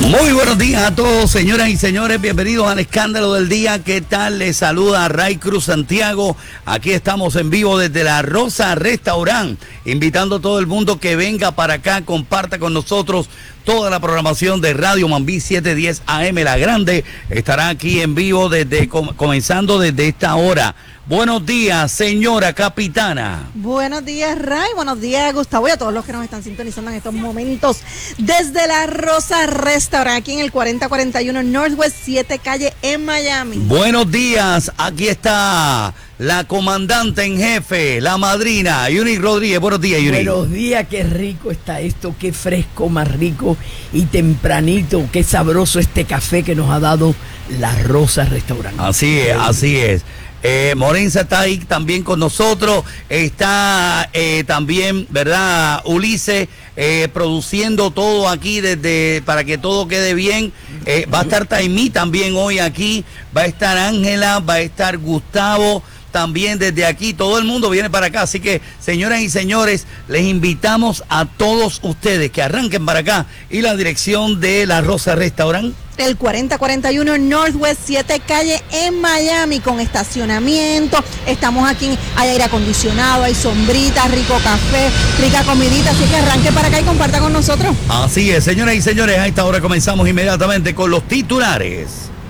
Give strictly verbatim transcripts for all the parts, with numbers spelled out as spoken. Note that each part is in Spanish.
Muy buenos días a todos, señoras y señores, bienvenidos al Escándalo del Día. ¿Qué tal? Les saluda Ray Cruz Santiago. Aquí estamos en vivo desde La Rosa Restaurant, invitando a todo el mundo que venga para acá, comparta con nosotros toda la programación de Radio Mambí setecientos diez A M La Grande. Estará aquí en vivo desde comenzando desde esta hora. Buenos días, señora capitana. Buenos días, Ray. Buenos días, Gustavo, y a todos los que nos están sintonizando en estos momentos desde La Rosa Restaurant, aquí en el cuarenta cuarenta y uno Northwest siete Calle en Miami. Buenos días, aquí está la comandante en jefe, la madrina, Yuni Rodríguez. Buenos días, Yuni. Buenos días, qué rico está esto, qué fresco, más rico y tempranito, qué sabroso este café que nos ha dado La Rosa Restaurant. Así es, así es. Eh, Morenza está ahí también con nosotros, está eh, también, ¿verdad? Ulises eh, produciendo todo aquí desde para que todo quede bien. Eh, va a estar Taimí también hoy aquí, va a estar Ángela, va a estar Gustavo también desde aquí, todo el mundo viene para acá, así que señoras y señores, les invitamos a todos ustedes que arranquen para acá y la dirección de La Rosa Restaurant. El cuarenta cuarenta y uno Northwest siete Calle en Miami, con estacionamiento. Estamos aquí, hay aire acondicionado, hay sombrita, rico café, rica comidita, así que arranque para acá y comparta con nosotros. Así es, señoras y señores, a esta hora comenzamos inmediatamente con los titulares.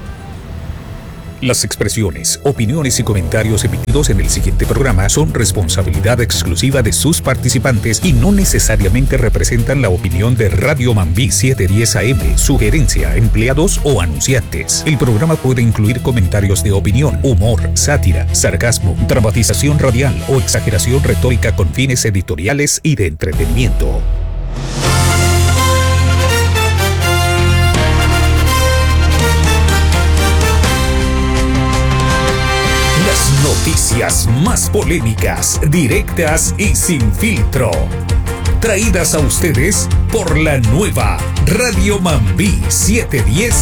Las expresiones, opiniones y comentarios emitidos en el siguiente programa son responsabilidad exclusiva de sus participantes y no necesariamente representan la opinión de Radio Mambí setecientos diez A M, sugerencia, empleados o anunciantes. El programa puede incluir comentarios de opinión, humor, sátira, sarcasmo, dramatización radial o exageración retórica con fines editoriales y de entretenimiento. Noticias más polémicas, directas y sin filtro. Traídas a ustedes por la nueva Radio Mambí setecientos diez